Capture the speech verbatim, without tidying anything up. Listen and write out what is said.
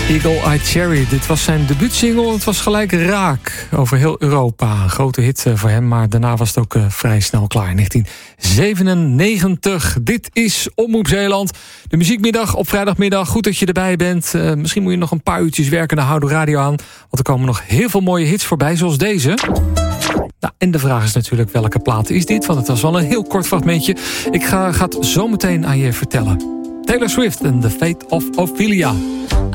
Eagle Eye Cherry, dit was zijn debuutsingle. Het was gelijk raak over heel Europa. Een grote hit voor hem, maar daarna was het ook uh, vrij snel klaar. negentien zevenennegentig, dit is Omroep Zeeland. De muziekmiddag op vrijdagmiddag. Goed dat je erbij bent. Uh, misschien moet je nog een paar uurtjes werken, dan hou de radio aan. Want er komen nog heel veel mooie hits voorbij, zoals deze. Nou, en de vraag is natuurlijk, welke plaat is dit? Want het was wel een heel kort fragmentje. Ik ga, ga het zo meteen aan je vertellen. Taylor Swift en The Fate of Ophelia.